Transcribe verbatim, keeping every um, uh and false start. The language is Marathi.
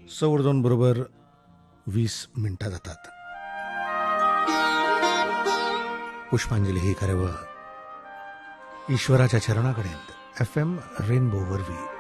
सव्वा दोन बरोबर वीस मिनटां जातात. पुष्पांजली ही कार्यावळ ईश्वराच्या चरणा कडेन एफ एम रेनबो वरवीं